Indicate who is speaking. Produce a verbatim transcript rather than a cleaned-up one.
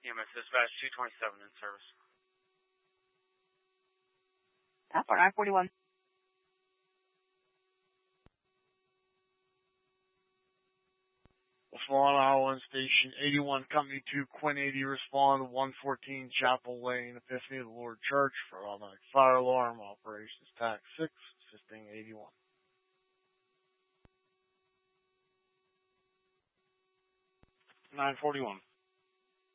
Speaker 1: E M S Dispatch two twenty-seven in service.
Speaker 2: That's for nine forty-one.
Speaker 3: Swan Island Station eighty-one, Company two, Quinn eighty, respond one fourteen Chapel Lane, Epiphany of the Lord Church for automatic fire alarm operations, tax six, assisting eighty-one. nine forty-one.